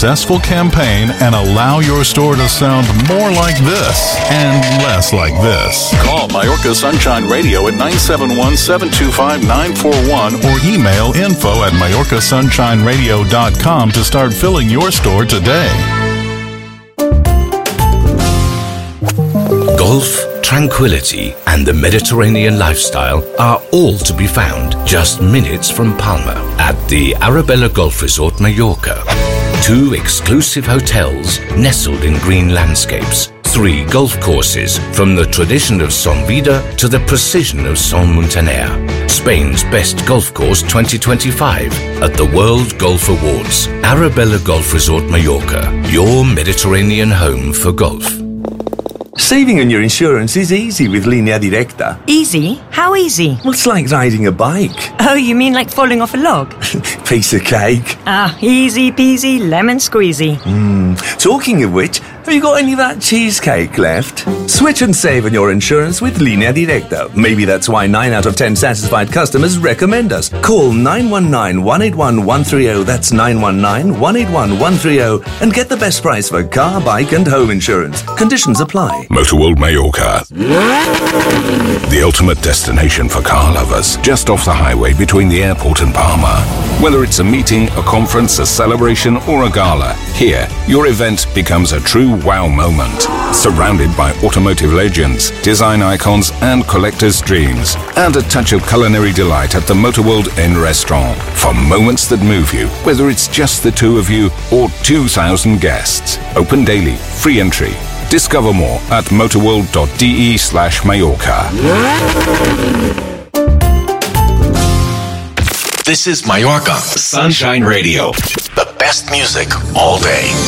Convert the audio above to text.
successful campaign and allow your store to sound more like this and less like this. Call Mallorca Sunshine Radio at 971-725-941 or email info@mallorcasunshine.radio.com to start filling your store today. Golf, tranquility, and the Mediterranean lifestyle are all to be found just minutes from Palma at the Arabella Golf Resort Mallorca. 2 exclusive hotels nestled in green landscapes. 3 golf courses, from the tradition of Son Vida to the precision of Son Muntaner. Spain's best golf course 2025 at the World Golf Awards. Arabella Golf Resort Mallorca, your Mediterranean home for golf. Saving on your insurance is easy with Linea Directa. Easy? How easy? Well, it's like riding a bike. Oh, you mean like falling off a log? Piece of cake. Ah, easy peasy, lemon squeezy. Talking of which, have you got any of that cheesecake left? Switch and save on your insurance with Linea Directa. Maybe that's why 9 out of 10 satisfied customers recommend us. Call 919-181-130, that's 919-181-130, and get the best price for car, bike and home insurance. Conditions apply. Motorworld Mallorca, the ultimate destination for car lovers, just off the highway between the airport and Palma. Whether it's a meeting, a conference, a celebration or a gala, here your event becomes a true wow moment. Surrounded by automotive legends, design icons and collectors' dreams, and a touch of culinary delight at the Motorworld Inn restaurant for moments that move you, whether it's just the 2 of you or 2,000 guests. Open daily, free entry. Discover more at motorworld.de/Mallorca. This is Mallorca Sunshine Radio. The best music all day.